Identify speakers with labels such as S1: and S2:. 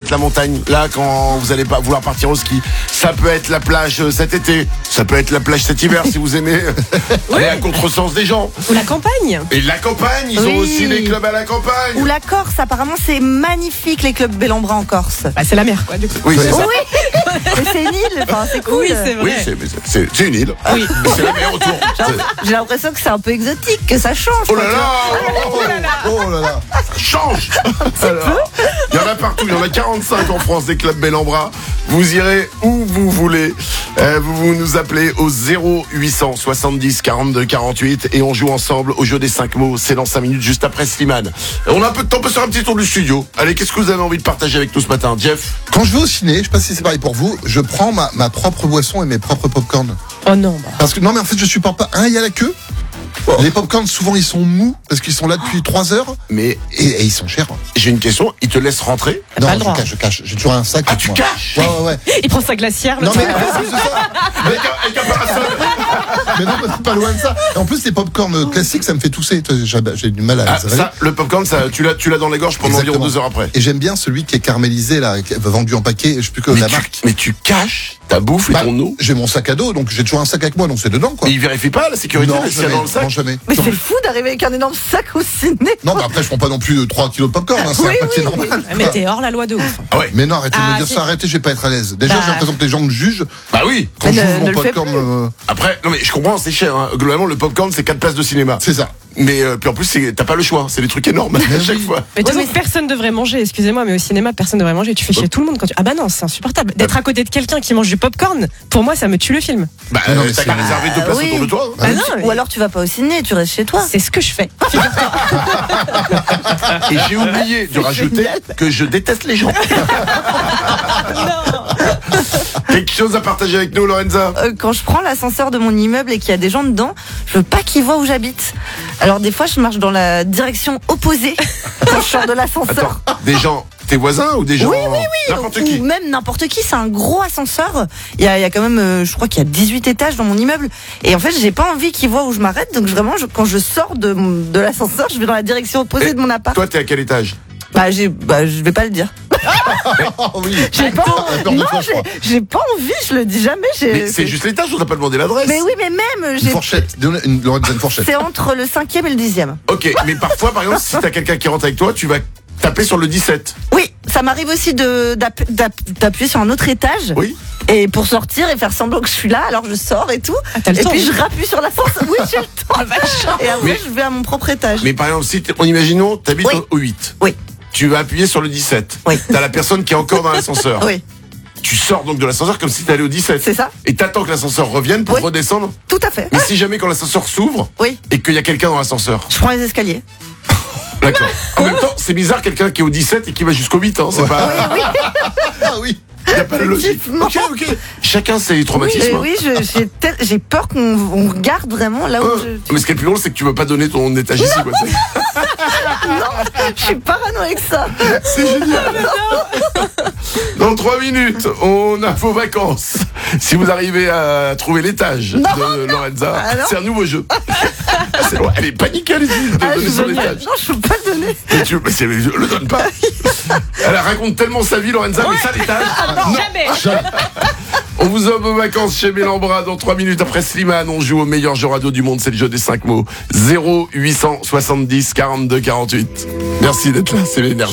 S1: être la montagne. Là, quand vous allez pas vouloir partir au ski. Ça peut être la plage cet été. Ça peut être la plage cet hiver si vous aimez aller à contresens des gens.
S2: Ou la campagne.
S1: Et la campagne, ils ont aussi des clubs à la campagne.
S3: Ou la Corse, apparemment c'est magnifique les clubs Bellambra en Corse.
S2: Bah, c'est la mer, quoi, du coup.
S1: Oui, c'est ça.
S3: Mais c'est une île, enfin, c'est cool.
S2: Oui, c'est vrai.
S1: Oui, c'est une île.
S2: Oui.
S1: Mais c'est la mer autour.
S3: J'ai l'impression que c'est un peu exotique, que ça change.
S1: Oh
S3: quoi,
S1: là
S3: tu
S1: là,
S3: vois.
S4: Oh là là.
S1: ça change. Alors, il y en a partout, il y en a 45 en France des clubs Bellambra. Vous irez où vous voulez. Vous nous appelez au 0800 70 42 48 et on joue ensemble au jeu des 5 mots. C'est dans 5 minutes juste après Slimane. On a un peu de temps pour faire un petit tour du studio. Allez, qu'est-ce que vous avez envie de partager avec nous ce matin, Jeff?
S4: Quand je vais au ciné, je sais pas si c'est pareil pour vous, je prends ma propre boisson et mes propres popcorn.
S2: Oh non, bah.
S4: Parce que non, mais en fait, je supporte pas. Il y a la queue. Les popcorn, souvent, ils sont mous parce qu'ils sont là depuis 3 heures.
S1: Mais
S4: Et ils sont chers.
S1: j'ai une question, ils te laissent rentrer?
S2: T'as pas le
S4: Non,
S2: droit.
S4: je cache. J'ai toujours un sac.
S1: Ah,
S4: avec
S1: tu
S4: moi.
S1: caches?
S4: Ouais.
S2: Il prend sa glacière, le
S4: Non, mais
S2: truc.
S4: en plus de ça.
S1: Avec un parasol.
S4: Mais non, c'est pas loin de ça. Et en plus, les popcorn classiques, ça me fait tousser. J'ai du mal à
S1: Ah,
S4: les avaler.
S1: ça, le popcorn, ça, tu l'as dans les gorges pendant environ
S4: Exactement.
S1: 2 heures après.
S4: Et j'aime bien celui qui est caramélisé, là, qui est vendu en paquet. Je sais plus que la marque.
S1: Mais tu caches ta bouffe et
S4: Bah,
S1: ton eau?
S4: j'ai mon sac à dos, donc j'ai toujours un sac avec moi, donc c'est dedans, quoi.
S1: Mais ils vérifient pas la sécurité
S4: Non,
S1: s'il y a
S4: jamais.
S1: dans le sac?
S4: Non, jamais.
S3: Mais c'est fou d'arriver avec un énorme sac au ciné.
S4: Non, bah après, je prends pas non plus 3 kilos de popcorn, hein, c'est
S3: Oui,
S4: un paquet
S3: oui,
S4: normal.
S2: Ah, mais t'es hors la loi de ouf.
S1: Ah ouais.
S4: Mais non, arrêtez de
S2: Ah,
S4: me dire
S2: si.
S4: ça, arrêtez, je vais pas être à l'aise. Déjà,
S2: Bah.
S4: j'ai l'impression que les gens me jugent
S1: Bah oui.
S4: quand
S3: Mais
S4: je
S3: ne
S4: joue mon
S3: le fais
S4: popcorn.
S3: plus.
S1: Après, non mais je comprends, c'est cher. Hein. Globalement, le popcorn, c'est 4 places de cinéma.
S4: C'est ça.
S1: Mais puis en plus, t'as pas le choix. C'est des trucs énormes à chaque
S4: oui.
S1: fois.
S2: Mais de toute
S3: Ouais,
S2: façon, personne devrait manger, excusez-moi, mais au cinéma, personne devrait manger. Tu fais chier tout le monde quand tu. Ah bah non, c'est insupportable. D'être à côté de quelqu'un qui mange du popcorn, pour moi, ça me tue le film.
S1: Bah,
S4: Non, mais
S1: t'as
S4: c'est-
S1: qu'à réserver 2 places
S3: oui.
S1: autour de toi.
S2: Bah non,
S3: Ou alors tu vas pas au ciné, tu restes chez toi.
S2: c'est ce que je fais.
S1: Et j'ai oublié de rajouter
S3: génial.
S1: que je déteste les gens. Quelque chose à partager avec nous, Lorenza?
S3: Quand je prends l'ascenseur de mon immeuble et qu'il y a des gens dedans, je veux pas qu'ils voient où j'habite. Alors des fois, je marche dans la direction opposée quand je sors de l'ascenseur.
S1: Attends, des gens, tes voisins ou des gens?
S3: Oui,
S1: N'importe
S3: Ou
S1: qui.
S3: même n'importe qui, c'est un gros ascenseur. Il y a quand même, je crois qu'il y a 18 étages dans mon immeuble. Et en fait, j'ai pas envie qu'ils voient où je m'arrête. Donc vraiment, quand je sors de l'ascenseur, je vais dans la direction opposée
S1: Et
S3: de mon appart.
S1: Toi, t'es à quel étage?
S3: Je vais pas le dire.
S4: Oh oui.
S3: J'ai pas,
S4: Elle perd
S3: non,
S4: de toi, je crois.
S3: j'ai pas envie, je le dis jamais.
S1: Mais c'est juste l'étage, on n'a pas demandé l'adresse.
S3: Mais oui, mais même,
S4: Une fourchette. Lorenza, une fourchette.
S3: c'est entre le 5e et le 10e.
S1: Ok, mais parfois, par exemple, si t'as quelqu'un qui rentre avec toi, tu vas taper sur le 17.
S3: Oui, ça m'arrive aussi d'appuyer sur un autre étage.
S1: Oui.
S3: Et pour sortir et faire semblant que je suis là, alors je sors et tout.
S2: Ah, t'as le
S3: Et
S2: temps,
S3: puis
S2: oui.
S3: je rappuie sur l'ascenseur. Oui, j'ai le temps. Et après,
S1: Mais-
S3: je vais à mon propre étage.
S1: Mais par exemple, si imaginons, t'habites
S3: Oui.
S1: au 8.
S3: Oui.
S1: Tu vas appuyer sur le 17.
S3: Oui.
S1: T'as la personne qui est encore dans l'ascenseur.
S3: Oui,
S1: Tu sors donc de l'ascenseur comme si t'allais au 17.
S3: c'est ça.
S1: Et t'attends que l'ascenseur revienne pour
S3: Oui.
S1: redescendre.
S3: Tout à fait.
S1: Mais si jamais quand l'ascenseur s'ouvre
S3: Oui,
S1: et qu'il y a quelqu'un dans l'ascenseur.
S3: je prends les escaliers.
S1: D'accord. En même temps, c'est bizarre quelqu'un qui est au 17 et qui va jusqu'au 8. Hein. C'est pas.
S4: Ah oui.
S1: Y a pas de logique.
S3: Effectivement.
S1: Ok. Chacun ses
S3: Oui,
S1: traumatismes.
S3: oui, j'ai peur qu'on regarde vraiment là où
S1: Mais ce qui est le plus drôle, c'est que tu veux pas donner ton étage ici. Quoi.
S3: je suis parano avec ça.
S1: C'est génial. Dans 3 minutes, on a vos vacances. Si vous arrivez à trouver l'étage de Lorenza,
S3: Alors
S1: c'est un nouveau jeu. C'est drôle. Elle est paniquée, elle de
S3: Ah,
S1: donner son étage.
S3: non, je peux pas le donner.
S1: Mais je le donne pas. Elle raconte tellement sa vie, Lorenza, mais ça, l'étage.
S2: Non, jamais.
S1: On vous offre vos vacances chez Bellambra dans 3 minutes après Slimane. On joue au meilleur jeu radio du monde, c'est le jeu des 5 mots. 0870 42 48. Merci d'être là, c'est l'énergie.